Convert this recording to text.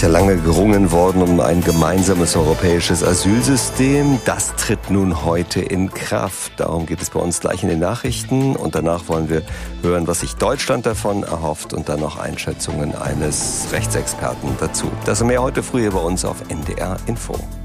ja lange gerungen worden um ein gemeinsames europäisches Asylsystem. Das tritt nun heute in Kraft. Darum geht es bei uns gleich in den Nachrichten. Und danach wollen wir hören, was sich Deutschland davon erhofft und dann noch Einschätzungen eines Rechtsexperten dazu. Das und mehr heute früh bei uns auf NDR Info.